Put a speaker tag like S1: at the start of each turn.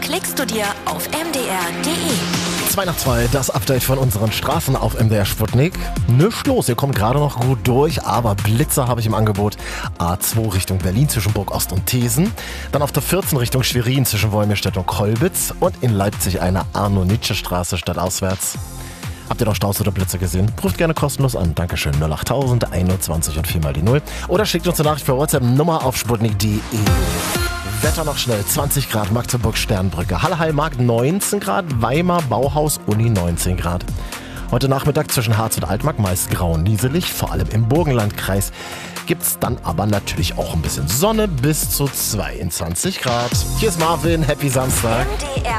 S1: klickst du dir auf mdr.de.
S2: 2 nach 2, das Update von unseren Straßen auf MDR Sputnik. Nichts los, ihr kommt gerade noch gut durch, aber Blitzer habe ich im Angebot. A2 Richtung Berlin zwischen Burgost und Thesen. Dann auf der 14 Richtung Schwerin zwischen Wolmirstedt und Kolbitz. Und in Leipzig eine Arno-Nitsche-Straße stadtauswärts. Habt ihr noch Staus oder Blitze gesehen? Ruft gerne kostenlos an. Dankeschön. 08000 21 und 4 mal die 0. Oder schickt uns eine Nachricht per WhatsApp Nummer auf sputnik.de. Wetter noch schnell. 20 Grad, Magdeburg, Sternbrücke. Halle, Markt 19 Grad, Weimar, Bauhaus, Uni 19 Grad. Heute Nachmittag zwischen Harz und Altmark meist grau und nieselig. Vor allem im Burgenlandkreis gibt's dann aber natürlich auch ein bisschen Sonne bis zu 22 Grad. Hier ist Marvin, Happy Samstag.
S1: MDR